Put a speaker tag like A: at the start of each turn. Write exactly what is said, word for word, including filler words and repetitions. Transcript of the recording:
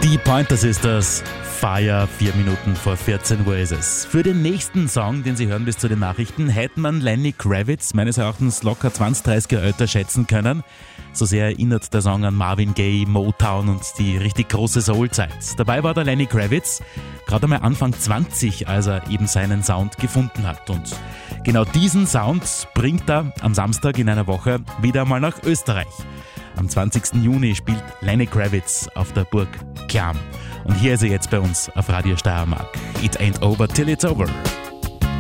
A: Die Pointer Sisters, Fire, vier Minuten vor vierzehn Uhr ist es. Für den nächsten Song, den Sie hören bis zu den Nachrichten, hätte man Lenny Kravitz meines Erachtens locker zwanzig, dreißig Jahre älter schätzen können. So sehr erinnert der Song an Marvin Gaye, Motown und die richtig große Soul-Zeit. Dabei war der Lenny Kravitz gerade einmal Anfang zwanzig, als er eben seinen Sound gefunden hat. Und genau diesen Sound bringt er am Samstag in einer Woche wieder einmal nach Österreich. Am zwanzigsten Juni spielt Lenny Kravitz auf der Burg Klamm. Und hier ist er jetzt bei uns auf Radio Steiermark. It ain't over till it's over.